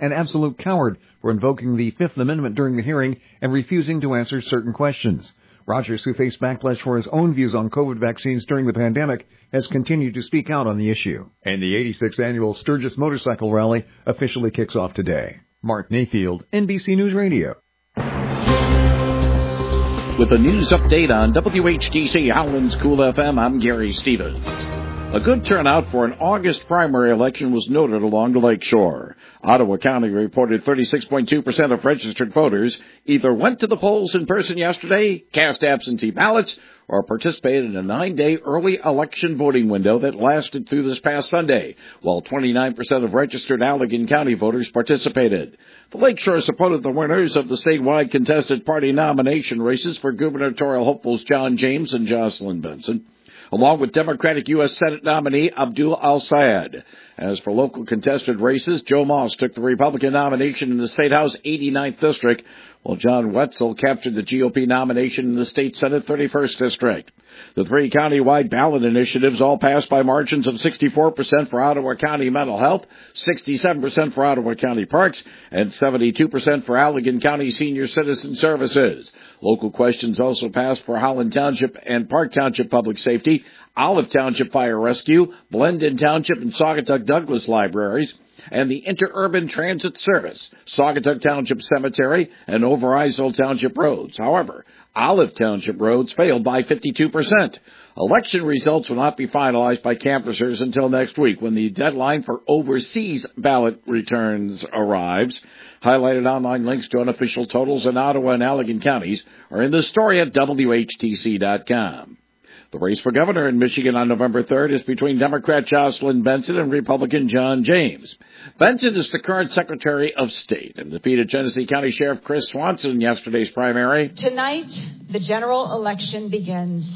an absolute coward for invoking the Fifth Amendment during the hearing and refusing to answer certain questions. Rogers, who faced backlash for his own views on COVID vaccines during the pandemic, has continued to speak out on the issue. And the 86th annual Sturgis Motorcycle Rally officially kicks off today. Mark Mayfield, NBC News Radio. With a news update on WHTC Howland's Cool FM, I'm Gary Stevens. A good turnout for an August primary election was noted along the lakeshore. Ottawa County reported 36.2% of registered voters either went to the polls in person yesterday, cast absentee ballots, or participated in a 9-day early election voting window that lasted through this past Sunday, while 29% of registered Allegan County voters participated. The Lakeshore supported the winners of the statewide contested party nomination races for gubernatorial hopefuls John James and Jocelyn Benson, along with Democratic U.S. Senate nominee Abdul Al-Sayed. As for local contested races, Joe Moss took the Republican nomination in the State House 89th District, while John Wetzel captured the GOP nomination in the State Senate 31st District. The three county-wide ballot initiatives all passed by margins of 64% for Ottawa County Mental Health, 67% for Ottawa County Parks, and 72% for Allegan County Senior Citizen Services. Local questions also passed for Holland Township and Park Township Public Safety, Olive Township Fire Rescue, Blendon Township and Saugatuck Douglas Libraries, and the Interurban Transit Service, Saugatuck Township Cemetery, and Overijssel Township Roads. However, Olive Township Roads failed by 52%. Election results will not be finalized by canvassers until next week, when the deadline for overseas ballot returns arrives. Highlighted online links to unofficial totals in Ottawa and Allegan counties are in the story at WHTC.com. The race for governor in Michigan on November 3rd is between Democrat Jocelyn Benson and Republican John James. Benson is the current Secretary of State and defeated Genesee County Sheriff Chris Swanson in yesterday's primary. Tonight, the general election begins.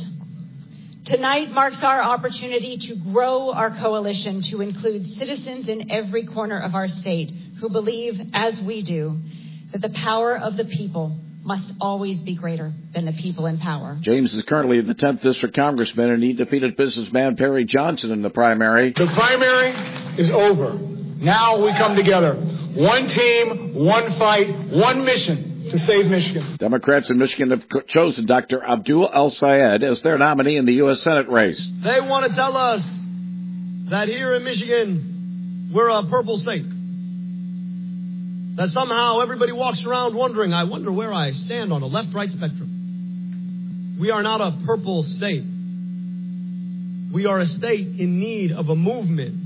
Tonight marks our opportunity to grow our coalition to include citizens in every corner of our state who believe, as we do, that the power of the people must always be greater than the people in power. James is currently the 10th District Congressman, and he defeated businessman Perry Johnson in the primary. The primary is over. Now we come together. One team, one fight, one mission to save Michigan. Democrats in Michigan have chosen Dr. Abdul Al-Sayed as their nominee in the U.S. Senate race. They want to tell us that here in Michigan, we're a purple state. That somehow everybody walks around wondering, I wonder where I stand on a left-right spectrum. We are not a purple state. We are a state in need of a movement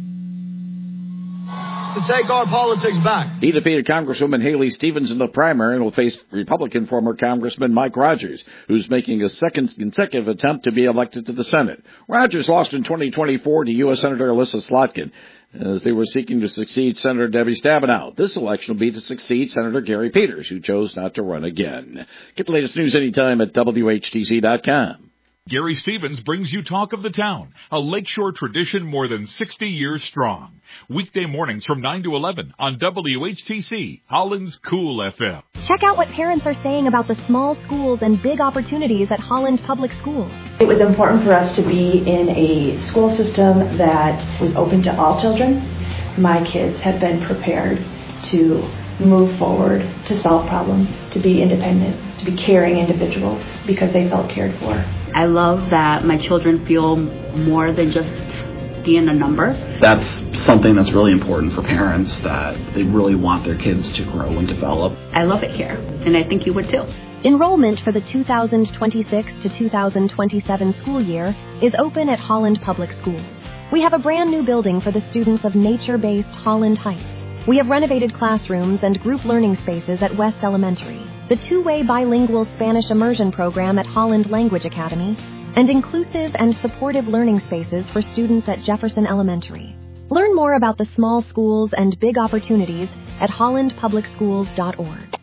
to take our politics back. He defeated Congresswoman Haley Stevens in the primary and will face Republican former Congressman Mike Rogers, who's making a second consecutive attempt to be elected to the Senate. Rogers lost in 2024 to U.S. Senator Alyssa Slotkin, as they were seeking to succeed Senator Debbie Stabenow. This election will be to succeed Senator Gary Peters, who chose not to run again. Get the latest news anytime at WHTC.com. Gary Stevens brings you Talk of the Town, a Lakeshore tradition more than 60 years strong. Weekday mornings from 9 to 11 on WHTC, Holland's Cool FM. Check out what parents are saying about the small schools and big opportunities at Holland Public Schools. It was important for us to be in a school system that was open to all children. My kids had been prepared to move forward, to solve problems, to be independent, to be caring individuals because they felt cared for. I love that my children feel more than just being a number. That's something that's really important for parents, that they really want their kids to grow and develop. I love it here, and I think you would too. Enrollment for the 2026 to 2027 school year is open at Holland Public Schools. We have a brand new building for the students of nature-based Holland Heights. We have renovated classrooms and group learning spaces at West Elementary, the two-way bilingual Spanish immersion program at Holland Language Academy, and inclusive and supportive learning spaces for students at Jefferson Elementary. Learn more about the small schools and big opportunities at hollandpublicschools.org.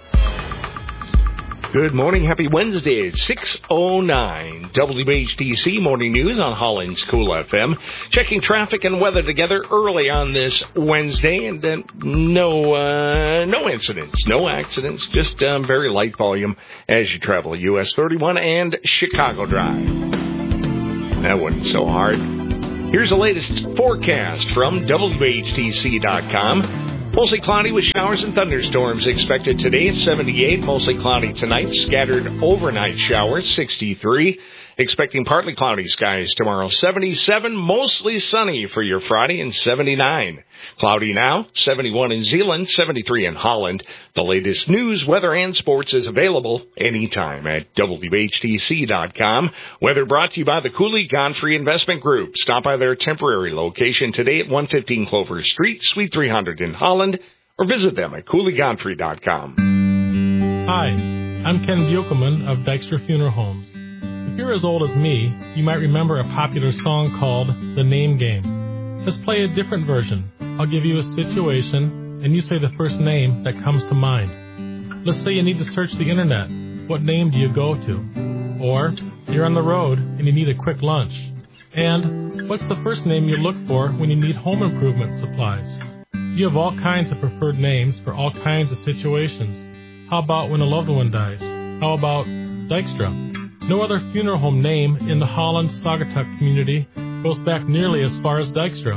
Good morning. Happy Wednesday. It's 6:09. WHTC Morning News on Holland's Cool FM. Checking traffic and weather together early on this Wednesday, and no incidents, no accidents, just very light volume as you travel US 31 and Chicago Drive. That wasn't so hard. Here's the latest forecast from WHTC.com. Mostly cloudy with showers and thunderstorms expected today at 78. Mostly cloudy tonight. Scattered overnight showers, 63. Expecting partly cloudy skies tomorrow, 77. Mostly sunny for your Friday, and 79. Cloudy now, 71 in Zeeland, 73 in Holland. The latest news, weather, and sports is available anytime at WHTC.com. Weather brought to you by the Cooley Godfrey Investment Group. Stop by their temporary location today at 115 Clover Street, Suite 300 in Holland, or visit them at CooleyGodfrey.com. Hi, I'm Ken Buchelman of Dykstra Funeral Homes. If you're as old as me, you might remember a popular song called The Name Game. Let's play a different version. I'll give you a situation, and you say the first name that comes to mind. Let's say you need to search the internet. What name do you go to? Or you're on the road and you need a quick lunch. And what's the first name you look for when you need home improvement supplies? You have all kinds of preferred names for all kinds of situations. How about when a loved one dies? How about Dykstra? No other funeral home name in the Holland-Saugatuck community goes back nearly as far as Dykstra,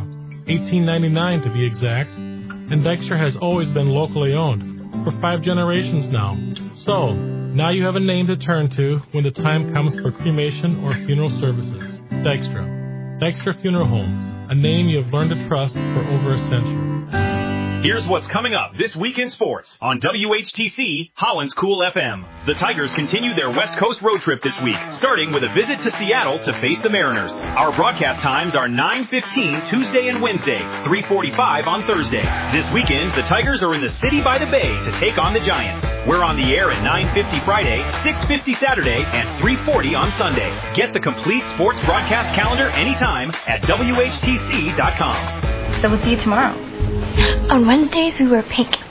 1899 to be exact, and Dykstra has always been locally owned, for 5 generations now. So, now you have a name to turn to when the time comes for cremation or funeral services. Dykstra. Dykstra Funeral Homes, a name you have learned to trust for over a century. Here's what's coming up this week in sports on WHTC, Holland's Cool FM. The Tigers continue their West Coast road trip this week, starting with a visit to Seattle to face the Mariners. Our broadcast times are 9:15 Tuesday and Wednesday, 3:45 on Thursday. This weekend, the Tigers are in the city by the bay to take on the Giants. We're on the air at 9:50 Friday, 6:50 Saturday, and 3:40 on Sunday. Get the complete sports broadcast calendar anytime at WHTC.com. So we'll see you tomorrow. On Wednesdays, we wear pink. The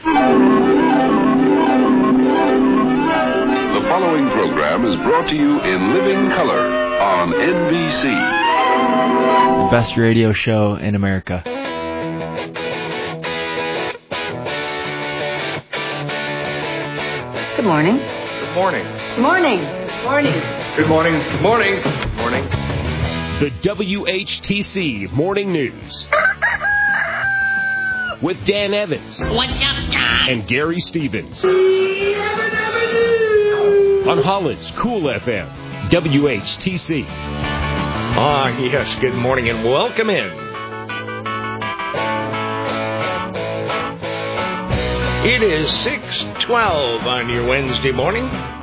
following program is brought to you in living color on NBC. The best radio show in America. Good morning. Good morning. Good morning. Good morning. Good morning. Good morning. Good morning. The WHTC Morning News. With Dan Evans. What's up, guys? And Gary Stevens. On Holland's Cool FM, WHTC. Yes, good morning and welcome in. It is 6:12 on your Wednesday morning.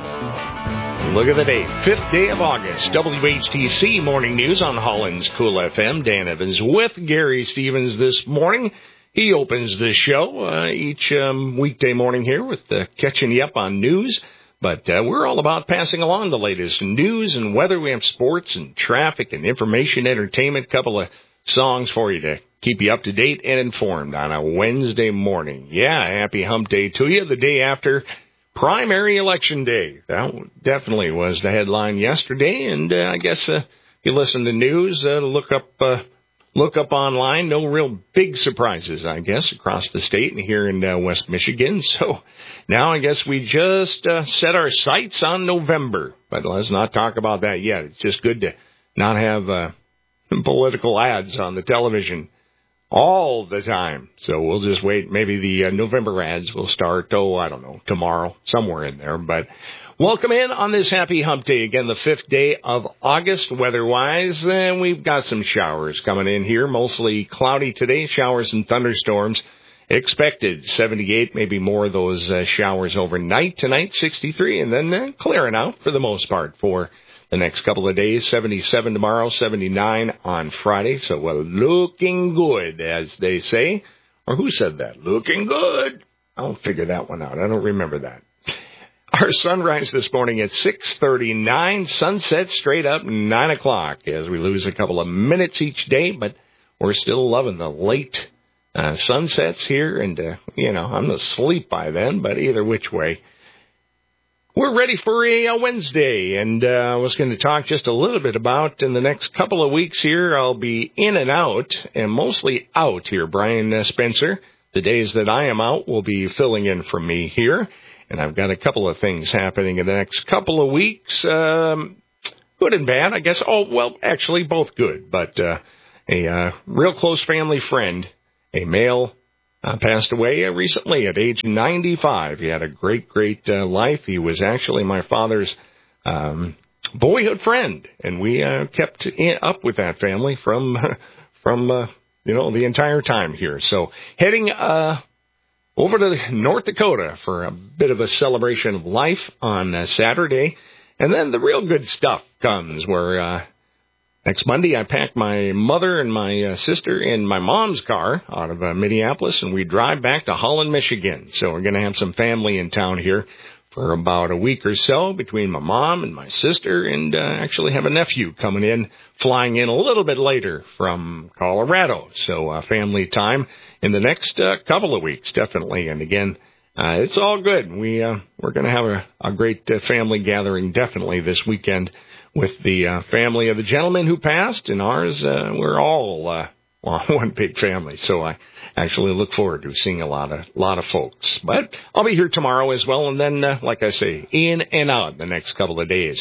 Look at the date, 5th day of August. WHTC Morning News on Holland's Cool FM. Dan Evans with Gary Stevens this morning. He opens the show each weekday morning here with catching you up on news. But we're all about passing along the latest news and weather. We have sports and traffic and information, entertainment, couple of songs for you to keep you up to date and informed on a Wednesday morning. Yeah, happy hump day to you, the day after primary election day. That definitely was the headline yesterday. And I guess if you listen to news, look up online. No real big surprises, I guess, across the state and here in West Michigan. So now I guess we just set our sights on November. But let's not talk about that yet. It's just good to not have political ads on the television all the time. So we'll just wait. Maybe the November ads will start, I don't know, tomorrow, somewhere in there. But welcome in on this happy hump day. Again, the 5th day of August, weather-wise. And we've got some showers coming in here. Mostly cloudy today, showers and thunderstorms expected. 78, maybe more of those showers overnight. Tonight, 63, and then clearing out for the most part for the next couple of days. 77 tomorrow, 79 on Friday. So, well, looking good, as they say. Or who said that? Looking good. I'll figure that one out. I don't remember that. Our sunrise this morning at 6:39, sunset straight up 9 o'clock as we lose a couple of minutes each day, but we're still loving the late sunsets here, and, I'm going to sleep by then, but either which way. We're ready for a Wednesday, and I was going to talk just a little bit about in the next couple of weeks here. I'll be in and out, and mostly out here. Brian Spencer, the days that I am out, will be filling in for me here. And I've got a couple of things happening in the next couple of weeks, good and bad, I guess. Oh, well, actually, both good. But a real close family friend, a male passed away recently at age 95. He had a great life. He was actually my father's boyhood friend, and we kept up with that family from the entire time here. So heading over to North Dakota for a bit of a celebration of life on Saturday, and then the real good stuff comes where next Monday I pack my mother and my sister in my mom's car out of Minneapolis, and we drive back to Holland, Michigan. So we're going to have some family in town here for about a week or so between my mom and my sister, and actually have a nephew flying in a little bit later from Colorado. So family time in the next couple of weeks, definitely. And again, it's all good. We're going to have a great family gathering definitely this weekend with the family of the gentleman who passed, and ours. We're all one big family, so I actually look forward to seeing a lot of folks. But I'll be here tomorrow as well, and then, like I say, in and out the next couple of days.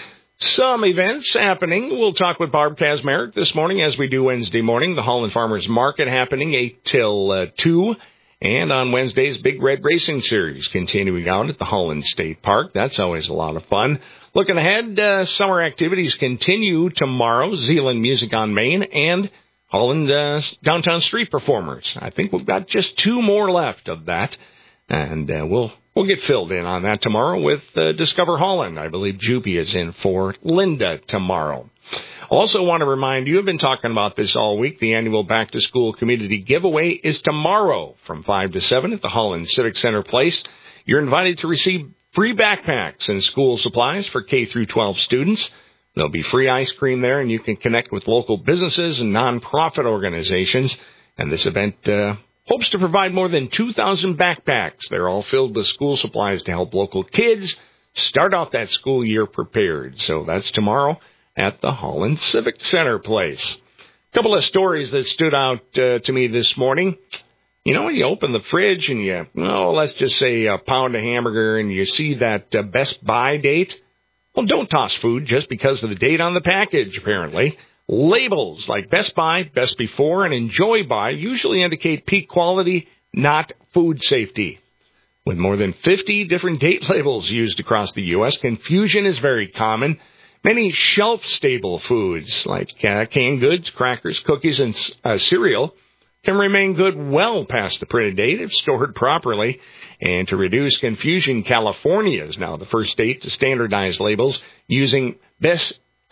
Some events happening. We'll talk with Barb Kazmarek this morning, as we do Wednesday morning. The Holland Farmers Market happening 8 till 2. And on Wednesday's Big Red Racing Series continuing out at the Holland State Park. That's always a lot of fun. Looking ahead, summer activities continue tomorrow. Zeeland Music on Main and Holland Downtown Street Performers. I think we've got just 2 more left of that, and we'll get filled in on that tomorrow with Discover Holland. I believe Jupy is in for Linda tomorrow. Also want to remind you, I've been talking about this all week, the annual back-to-school community giveaway is tomorrow from 5 to 7 at the Holland Civic Center Place. You're invited to receive free backpacks and school supplies for K through 12 students. There'll be free ice cream there, and you can connect with local businesses and nonprofit organizations. And this event hopes to provide more than 2,000 backpacks. They're all filled with school supplies to help local kids start off that school year prepared. So that's tomorrow at the Holland Civic Center Place. A couple of stories that stood out to me this morning. You know, when you open the fridge and let's just say a pound of hamburger, and you see that Best Buy date. Well, don't toss food just because of the date on the package, apparently. Labels like Best Buy, Best Before, and Enjoy By usually indicate peak quality, not food safety. With more than 50 different date labels used across the U.S., confusion is very common. Many shelf-stable foods like canned goods, crackers, cookies, and cereal can remain good well past the printed date if stored properly. And to reduce confusion, California is now the first state to standardize labels using best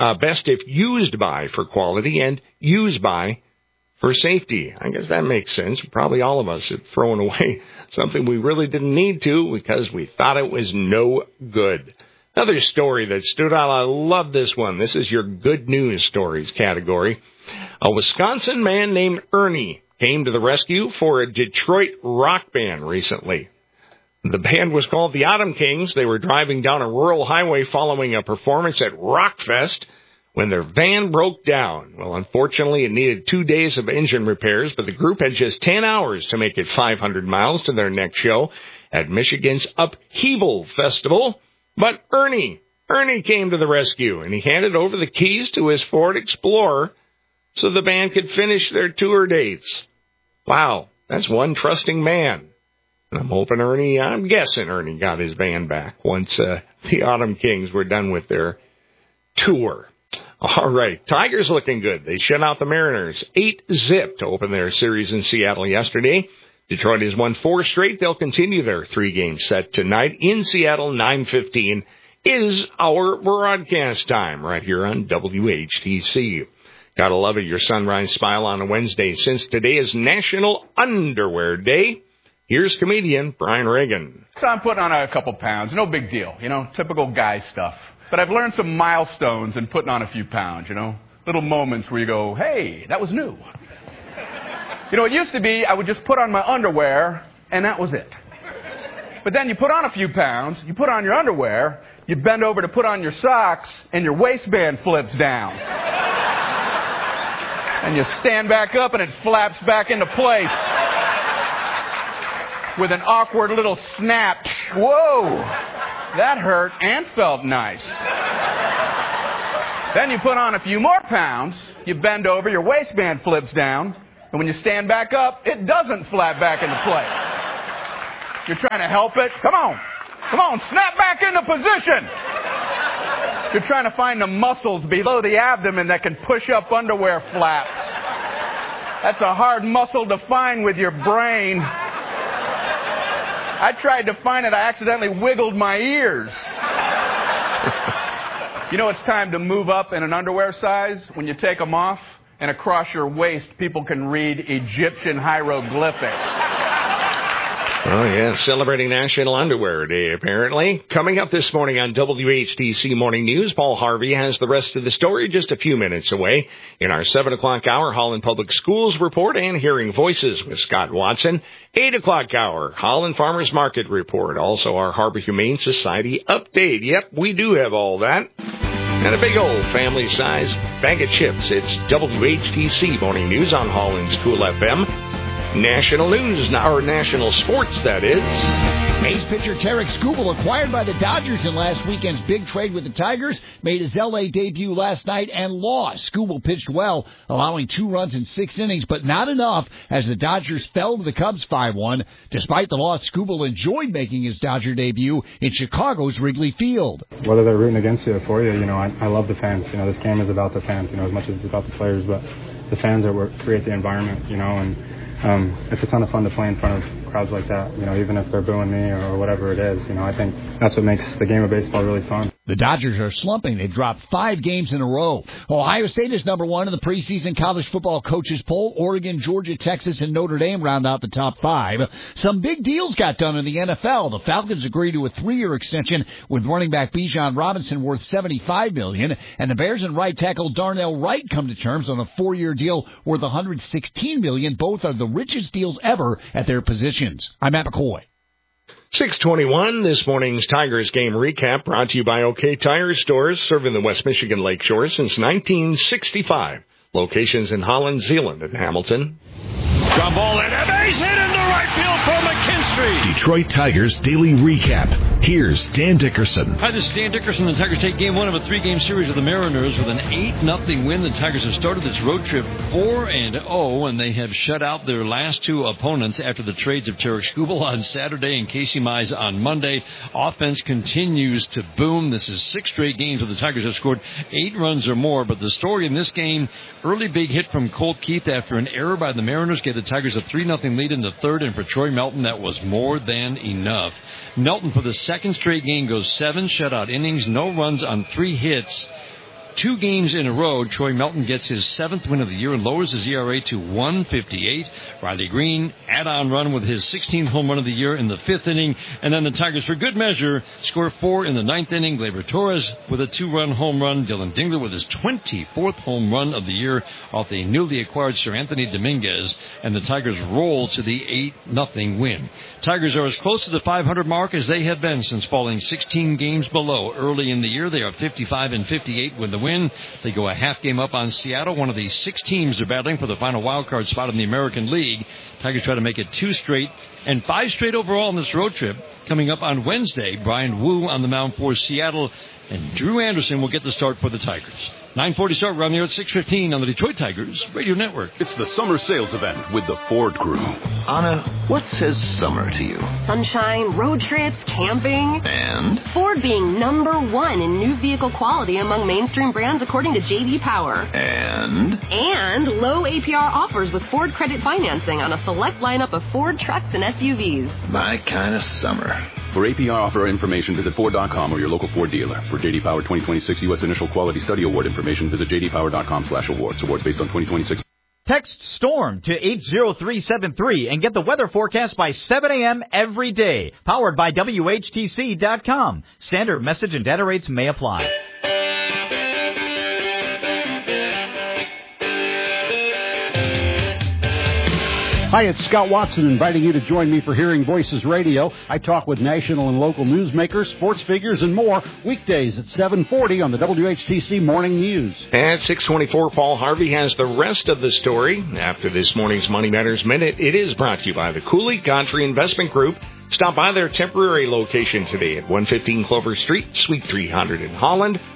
if used by for quality and used by for safety. I guess that makes sense. Probably all of us have thrown away something we really didn't need to because we thought it was no good. Another story that stood out, I love this one. This is your good news stories category. A Wisconsin man named Ernie came to the rescue for a Detroit rock band recently. The band was called the Autumn Kings. They were driving down a rural highway following a performance at Rockfest when their van broke down. Well, unfortunately, it needed 2 days of engine repairs, but the group had just 10 hours to make it 500 miles to their next show at Michigan's Upheaval Festival. But Ernie came to the rescue, and he handed over the keys to his Ford Explorer so the band could finish their tour dates. Wow, that's one trusting man. And I'm guessing Ernie got his van back once the Autumn Kings were done with their tour. All right, Tigers looking good. They shut out the Mariners 8-0 to open their series in Seattle yesterday. Detroit has won 4 straight. They'll continue their 3-game set tonight in Seattle. 9:15 is our broadcast time right here on WHTC. Gotta love it, your sunrise smile on a Wednesday, since today is National Underwear Day. Here's comedian Brian Reagan. So I'm putting on a couple pounds. No big deal, typical guy stuff. But I've learned some milestones in putting on a few pounds, little moments where you go, hey, that was new. It used to be I would just put on my underwear, and that was it. But then you put on a few pounds, you put on your underwear, you bend over to put on your socks, and your waistband flips down. And you stand back up, and it flaps back into place with an awkward little snap. Whoa! That hurt and felt nice. Then you put on a few more pounds, you bend over, your waistband flips down, And when you stand back up, it doesn't flat back into place. You're trying to help it. Come on, snap back into position. You're trying to find the muscles below the abdomen that can push up underwear flaps. That's a hard muscle to find with your brain. I tried to find it. I accidentally wiggled my ears. You know it's time to move up in an underwear size? When you take them off and across your waist, people can read Egyptian hieroglyphics. Oh, yeah, celebrating National Underwear Day, apparently. Coming up this morning on WHTC Morning News, Paul Harvey has the rest of the story just a few minutes away. In our 7 o'clock hour, Holland Public Schools report and Hearing Voices with Scott Watson. 8 o'clock hour, Holland Farmers Market report. Also our Harbor Humane Society update. Yep, we do have all that. And a big old family-sized bag of chips. It's WHTC Morning News on Holland's Cool FM. National news, or national sports, that is. Ace pitcher Tarek Skubal, acquired by the Dodgers in last weekend's big trade with the Tigers, made his L.A. debut last night and lost. Skubal pitched well, allowing 2 runs in 6 innings, but not enough as the Dodgers fell to the Cubs 5-1. Despite the loss, Skubal enjoyed making his Dodger debut in Chicago's Wrigley Field. Whether they're rooting against you or for you, I love the fans. This game is about the fans, as much as it's about the players, but the fans are what create the environment, and it's a ton of fun to play in front of crowds like that, even if they're booing me or whatever it is. I think that's what makes the game of baseball really fun. The Dodgers are slumping. They've dropped 5 games in a row. Ohio State is number 1 in the preseason college football coaches poll. Oregon, Georgia, Texas, and Notre Dame round out the top 5. Some big deals got done in the NFL. The Falcons agreed to a 3-year extension with running back Bijan Robinson worth $75 million, and the Bears and right tackle Darnell Wright come to terms on a 4-year deal worth $116 million. Both are the richest deals ever at their positions. I'm Matt McCoy. 6:21, this morning's Tigers game recap brought to you by OK Tire Stores, serving the West Michigan Lakeshore since 1965. Locations in Holland, Zeeland, and Hamilton. Ground ball and a base hit into right field for McKinstry. Detroit Tigers Daily Recap. Here's Dan Dickerson. Hi, this is Dan Dickerson. The Tigers take game 1 of a 3-game series with the Mariners with an 8-0 win. The Tigers have started this road trip 4-0, and they have shut out their last 2 opponents after the trades of Tarek Skubal on Saturday and Casey Mize on Monday. Offense continues to boom. This is 6 straight games where the Tigers have scored 8 runs or more. But the story in this game, early big hit from Colt Keith after an error by the Mariners gave the Tigers a 3-0 lead in the third, and for Troy Melton, that was more than enough. Melton, for the second straight game, goes 7 shutout innings, no runs on 3 hits. 2 games in a row, Troy Melton gets his 7th win of the year and lowers his ERA to 1.58. Riley Green, add-on run with his 16th home run of the year in the 5th inning. And then the Tigers, for good measure, score 4 in the 9th inning. Gleyber Torres with a 2-run home run. Dylan Dingler with his 24th home run of the year off the newly acquired Sir Anthony Dominguez. And the Tigers roll to the 8-0 win. Tigers are as close to the 500 mark as they have been since falling 16 games below early in the year. They are 55-58 with the win. They go a half game up on Seattle. One of the 6 teams are battling for the final wildcard spot in the American League. Tigers try to make it 2 straight and 5 straight overall on this road trip. Coming up on Wednesday, Brian Wu on the mound for Seattle, and Drew Anderson will get the start for the Tigers. 9:40 start. We're on the air at 6:15 on the Detroit Tigers Radio Network. It's the summer sales event with the Ford Crew. Anna, what says summer to you? Sunshine, road trips, camping. And? Ford being number 1 in new vehicle quality among mainstream brands according to J.D. Power. And? And low APR offers with Ford credit financing on a select lineup of Ford trucks and SUVs. My kind of summer. For APR offer information, visit Ford.com or your local Ford dealer. For J.D. Power 2026 U.S. Initial Quality Study Award information, visit jdpower.com/awards. Awards based on 2026. Text STORM to 80373 and get the weather forecast by 7 a.m. every day. Powered by WHTC.com. Standard message and data rates may apply. Hi, it's Scott Watson inviting you to join me for Hearing Voices Radio. I talk with national and local newsmakers, sports figures, and more weekdays at 7:40 on the WHTC Morning News. At 6:24, Paul Harvey has the rest of the story. After this morning's Money Matters Minute, it is brought to you by the Cooley Country Investment Group. Stop by their temporary location today at 115 Clover Street, Suite 300 in Holland,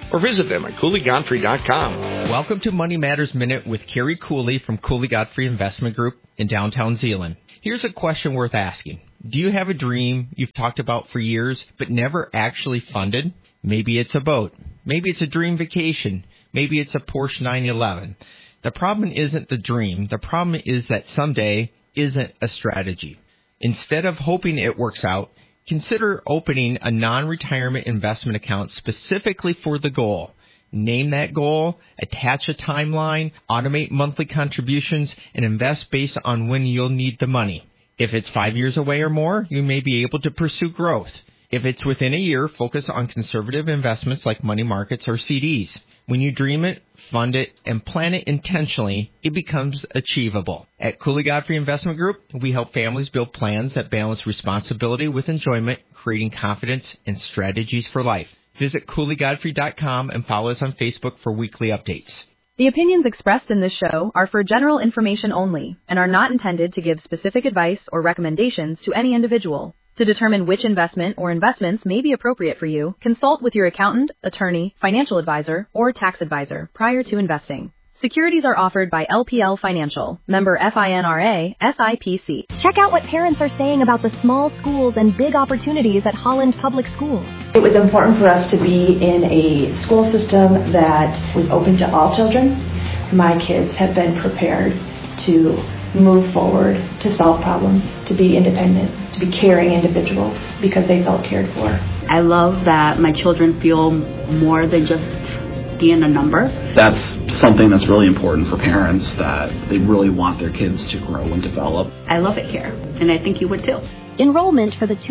or visit them at CooleyGodfrey.com. Welcome to Money Matters Minute with Kerry Cooley from Cooley Godfrey Investment Group in downtown Zeeland. Here's a question worth asking. Do you have a dream you've talked about for years but never actually funded? Maybe it's a boat. Maybe it's a dream vacation. Maybe it's a Porsche 911. The problem isn't the dream. The problem is that someday isn't a strategy. Instead of hoping it works out, consider opening a non-retirement investment account specifically for the goal. Name that goal, attach a timeline, automate monthly contributions, and invest based on when you'll need the money. If it's 5 years away or more, you may be able to pursue growth. If it's within a year, focus on conservative investments like money markets or CDs. When you dream it, fund it, and plan it intentionally, it becomes achievable. At Cooley Godfrey Investment Group, we help families build plans that balance responsibility with enjoyment, creating confidence and strategies for life. Visit CooleyGodfrey.com and follow us on Facebook for weekly updates. The opinions expressed in this show are for general information only and are not intended to give specific advice or recommendations to any individual. To determine which investment or investments may be appropriate for you, consult with your accountant, attorney, financial advisor, or tax advisor prior to investing. Securities are offered by LPL Financial, member FINRA, SIPC. Check out what parents are saying about the small schools and big opportunities at Holland Public Schools. It was important for us to be in a school system that was open to all children. My kids have been prepared to move forward, to solve problems, to be independent, to be caring individuals because they felt cared for. I love that my children feel more than just being a number. That's something that's really important for parents, that they really want their kids to grow and develop. I love it here, and I think you would too. Enrollment for the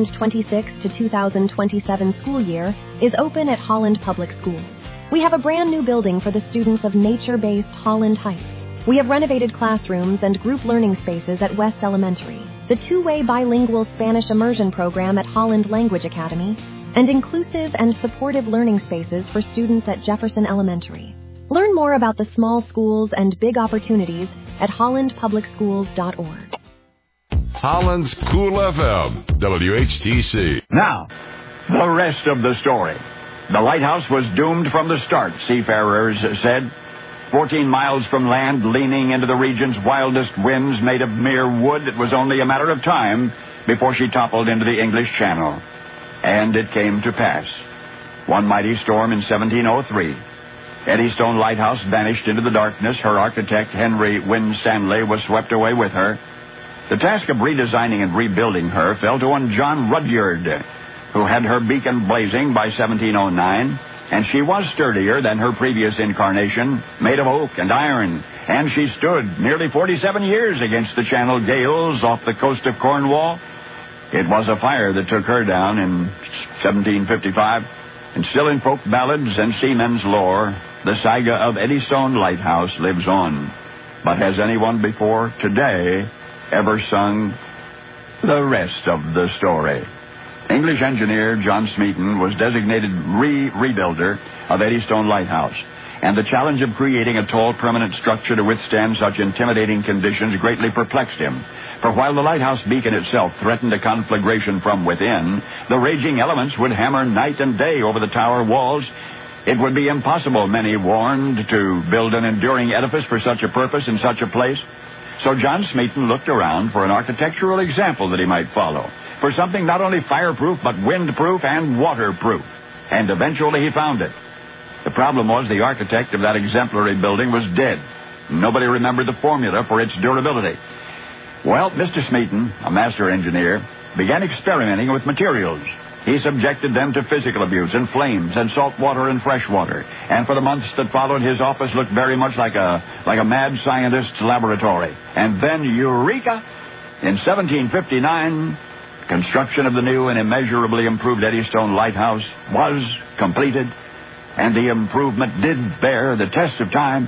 2026 to 2027 school year is open at Holland Public Schools. We have a brand new building for the students of nature-based Holland Heights. We have renovated classrooms and group learning spaces at West Elementary, the two-way bilingual Spanish immersion program at Holland Language Academy, and inclusive and supportive learning spaces for students at Jefferson Elementary. Learn more about the small schools and big opportunities at hollandpublicschools.org. Holland's Cool FM, WHTC. Now, the rest of the story. The lighthouse was doomed from the start, seafarers said. 14 miles from land, leaning into the region's wildest winds made of mere wood, it was only a matter of time before she toppled into the English Channel. And it came to pass. One mighty storm in 1703. Eddystone Lighthouse vanished into the darkness. Her architect, Henry Winstanley, was swept away with her. The task of redesigning and rebuilding her fell to one John Rudyard, who had her beacon blazing by 1709, and she was sturdier than her previous incarnation, made of oak and iron, and she stood nearly 47 years against the Channel gales off the coast of Cornwall. It was a fire that took her down in 1755, and still in folk ballads and seamen's lore, the saga of Eddystone Lighthouse lives on. But has anyone before today ever sung the rest of the story? English engineer John Smeaton was designated rebuilder of Eddystone Lighthouse, and the challenge of creating a tall, permanent structure to withstand such intimidating conditions greatly perplexed him. For while the lighthouse beacon itself threatened a conflagration from within, the raging elements would hammer night and day over the tower walls. It would be impossible, many warned, to build an enduring edifice for such a purpose in such a place. So John Smeaton looked around for an architectural example that he might follow, for something not only fireproof but windproof and waterproof. And eventually he found it. The problem was the architect of that exemplary building was dead. Nobody remembered the formula for its durability. Well, Mr. Smeaton, a master engineer, began experimenting with materials. He subjected them to physical abuse and flames and salt water and fresh water. And for the months that followed, his office looked very much like a mad scientist's laboratory. And then, eureka! In 1759, construction of the new and immeasurably improved Eddystone Lighthouse was completed. And the improvement did bear the test of time.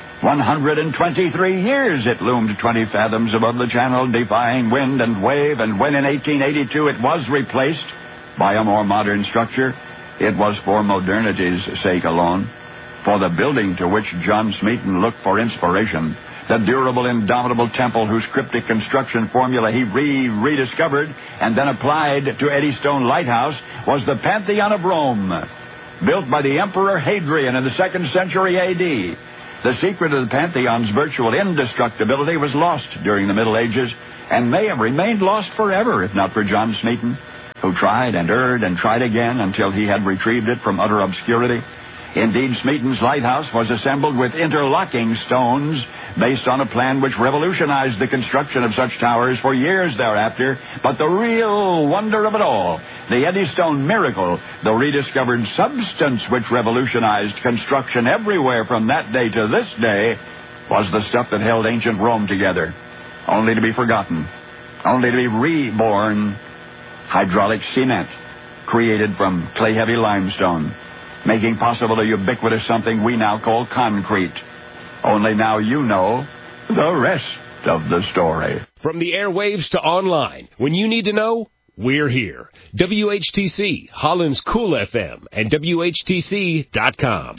123 years it loomed 20 fathoms above the channel, defying wind and wave, and when in 1882 it was replaced by a more modern structure, it was for modernity's sake alone. For the building to which John Smeaton looked for inspiration, the durable, indomitable temple whose cryptic construction formula he rediscovered and then applied to Eddystone Lighthouse, was the Pantheon of Rome. built by the Emperor Hadrian in the 2nd century A.D. The secret of the Pantheon's virtual indestructibility was lost during the Middle Ages and may have remained lost forever if not for John Smeaton, who tried and erred and tried again until he had retrieved it from utter obscurity. Indeed, Smeaton's lighthouse was assembled with interlocking stones based on a plan which revolutionized the construction of such towers for years thereafter. But the real wonder of it all, the Eddystone miracle, the rediscovered substance which revolutionized construction everywhere from that day to this day, was the stuff that held ancient Rome together, only to be forgotten, only to be reborn: hydraulic cement, created from clay-heavy limestone, making possible a ubiquitous something we now call concrete. Only now you know the rest of the story. From the airwaves to online, when you need to know, we're here. WHTC, Holland's Cool FM, and WHTC.com.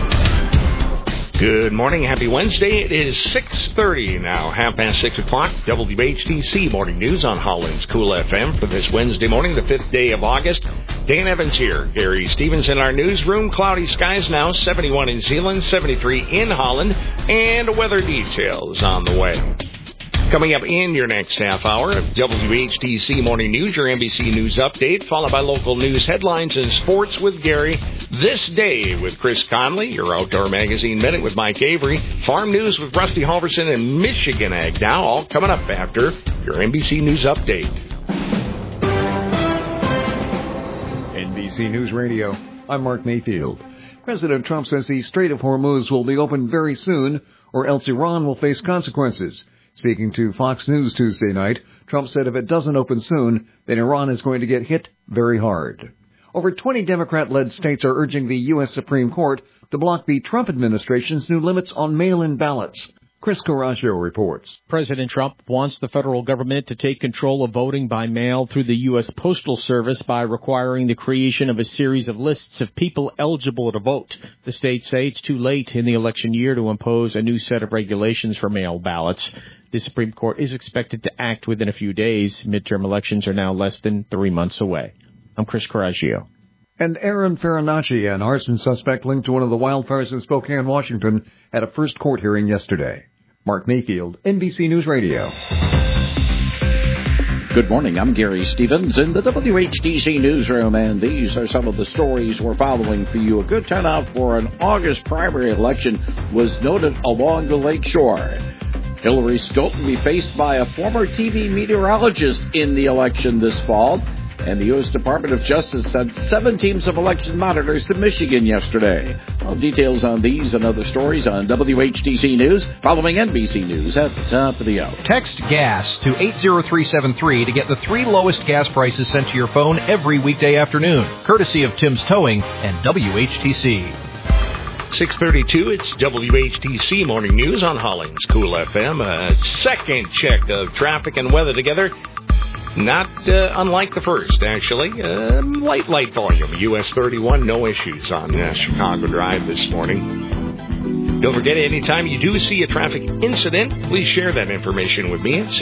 Good morning. Happy Wednesday. It is 6:30 now, 6:30. WHTC Morning News on Holland's Cool FM for this Wednesday morning, the 5th day of August. Dan Evans here. Gary Stevens in our newsroom. Cloudy skies now, 71 in Zeeland, 73 in Holland, and weather details on the way. Coming up in your next half hour of WHTC Morning News, your NBC News update, followed by local news headlines and sports with Gary. This Day with Chris Conley, your Outdoor Magazine Minute with Mike Avery, Farm News with Rusty Halverson, and Michigan Ag Now, all coming up after your NBC News update. NBC News Radio, I'm Mark Mayfield. President Trump says the Strait of Hormuz will be opened very soon, or else Iran will face consequences. Speaking to Fox News Tuesday night, Trump said if it doesn't open soon, then Iran is going to get hit very hard. Over 20 Democrat-led states are urging the U.S. Supreme Court to block the Trump administration's new limits on mail-in ballots. Chris Coraggio reports. President Trump wants the federal government to take control of voting by mail through the U.S. Postal Service by requiring the creation of a series of lists of people eligible to vote. The states say it's too late in the election year to impose a new set of regulations for mail ballots. The Supreme Court is expected to act within a few days. Midterm elections are now less than 3 months away. I'm Chris Coraggio. And Aaron Farinacci, an arson suspect linked to one of the wildfires in Spokane, Washington, had a first court hearing yesterday. Mark Mayfield, NBC News Radio. Good morning, I'm Gary Stevens in the WHTC newsroom, and these are some of the stories we're following for you. A good turnout for an August primary election was noted along the lake shore. Hillary Scott will be faced by a former TV meteorologist in the election this fall. And the U.S. Department of Justice sent 7 teams of election monitors to Michigan yesterday. All details on these and other stories on WHTC News, following NBC News at the top of the hour. Text GAS to 80373 to get the 3 lowest gas prices sent to your phone every weekday afternoon, courtesy of Tim's Towing and WHTC. 6:32, it's WHTC Morning News on Holland's Cool FM. A second check of traffic and weather together. Not unlike the first, actually. Light volume. US 31, no issues on Chicago Drive this morning. Don't forget, anytime you do see a traffic incident, please share that information with me at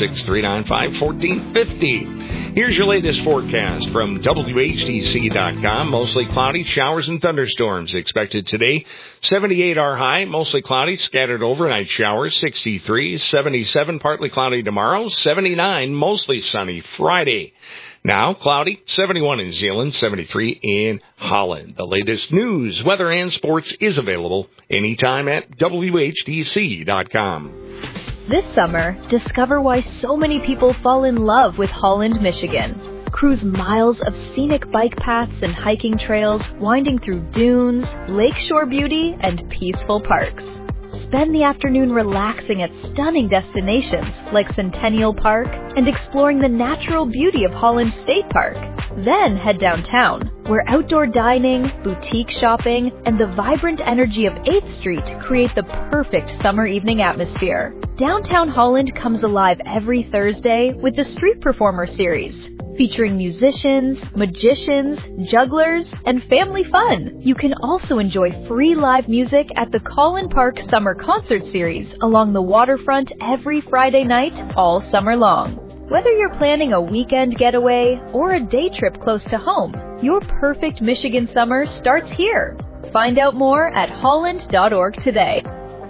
616-395-1450. Here's your latest forecast from WHTC.com. Mostly cloudy, showers and thunderstorms expected today. 78 our high, mostly cloudy, scattered overnight showers. 63, 77, partly cloudy tomorrow. 79, mostly sunny Friday. Now, cloudy, 71 in Zeeland, 73 in Holland. The latest news, weather, and sports is available anytime at WHTC.com. This summer, discover why so many people fall in love with Holland, Michigan. Cruise miles of scenic bike paths and hiking trails, winding through dunes, lakeshore beauty, and peaceful parks. Spend the afternoon relaxing at stunning destinations like Centennial Park and exploring the natural beauty of Holland State Park. Then head downtown, where outdoor dining, boutique shopping, and the vibrant energy of 8th Street create the perfect summer evening atmosphere. Downtown Holland comes alive every Thursday with the Street Performer Series, featuring musicians, magicians, jugglers, and family fun. You can also enjoy free live music at the Collin Park Summer Concert Series along the waterfront every Friday night all summer long. Whether you're planning a weekend getaway or a day trip close to home, your perfect Michigan summer starts here. Find out more at holland.org today.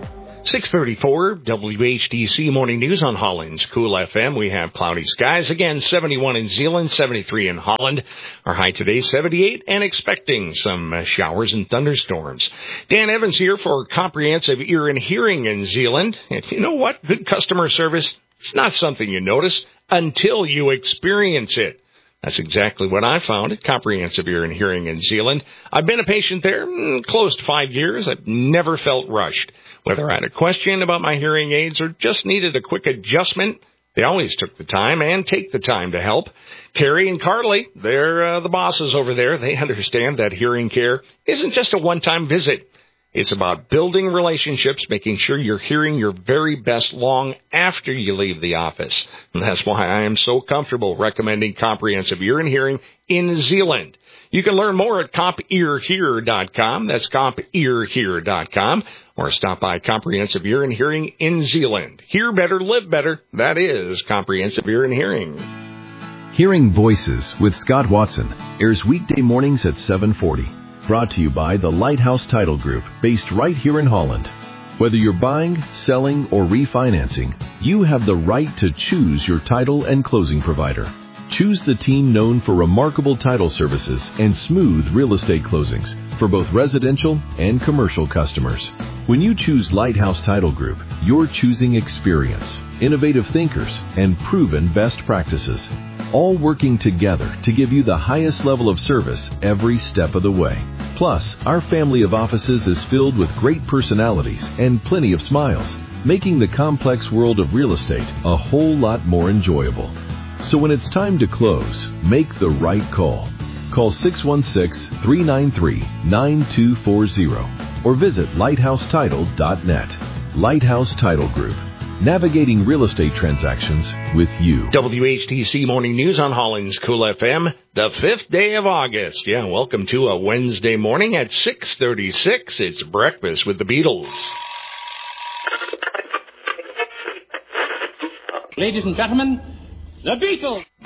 634 WHTC Morning News on Holland's Cool FM. We have cloudy skies. Again, 71 in Zeeland, 73 in Holland. Our high today, 78, and expecting some showers and thunderstorms. Dan Evans here for Comprehensive Ear and Hearing in Zeeland. And you know what? Good customer service, it's not something you notice until you experience it. That's exactly what I found at Comprehensive Ear and Hearing in Zeeland. I've been a patient there close to 5 years. I've never felt rushed. Whether I had a question about my hearing aids or just needed a quick adjustment, they always took the time and take the time to help. Carrie and Carly, they're the bosses over there. They understand that hearing care isn't just a one-time visit. It's about building relationships, making sure you're hearing your very best long after you leave the office. And that's why I am so comfortable recommending Comprehensive Ear and Hearing in Zeeland. You can learn more at CompEarHear.com. That's CompEarHear.com. Or stop by Comprehensive Ear and Hearing in Zeeland. Hear better, live better. That is Comprehensive Ear and Hearing. Hearing Voices with Scott Watson airs weekday mornings at 7:40. Brought to you by the Lighthouse Title Group, based right here in Holland. Whether you're buying, selling, or refinancing, you have the right to choose your title and closing provider. Choose the team known for remarkable title services and smooth real estate closings for both residential and commercial customers. When you choose Lighthouse Title Group, you're choosing experience, innovative thinkers, and proven best practices, all working together to give you the highest level of service every step of the way. Plus, our family of offices is filled with great personalities and plenty of smiles, making the complex world of real estate a whole lot more enjoyable. So when it's time to close, make the right call. Call 616-393-9240 or visit lighthousetitle.net. Lighthouse Title Group, navigating real estate transactions with you. WHTC Morning News on Holland's Cool FM, the 5th day of August. Yeah, welcome to a Wednesday morning at 6:36. It's Breakfast with the Beatles. Ladies and gentlemen, the Beatles.